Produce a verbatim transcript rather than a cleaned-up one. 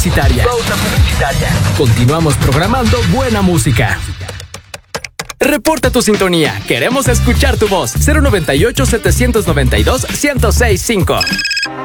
publicitaria. Pausa publicitaria. Continuamos programando buena música. Reporta tu sintonía. Queremos escuchar tu voz. cero noventa y ocho, setecientos noventa y dos, ciento seis punto cinco.